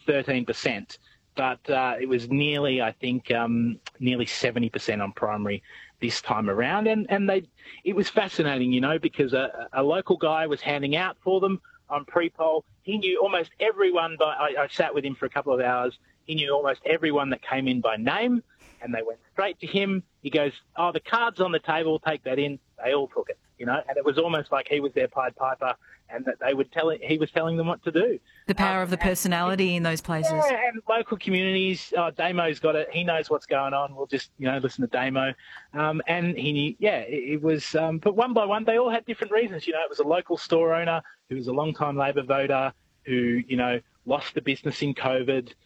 13%, but it was nearly, I think, nearly 70% on primary this time around. And it was fascinating, you know, because a local guy was handing out for them on pre-poll. He knew almost everyone. I sat with him for a couple of hours. He knew almost everyone that came in by name, and they went straight to him. He goes, "Oh, the card's on the table, take that in." They all took it, you know, and it was almost like he was their Pied Piper, and that he was telling them what to do. The power of the personality in those places. Yeah, and local communities. Damo's got it. He knows what's going on. We'll just, you know, listen to Damo. And he knew, it was, but one by one, they all had different reasons. You know, it was a local store owner who was a long-time Labor voter who, you know, lost the business in COVID.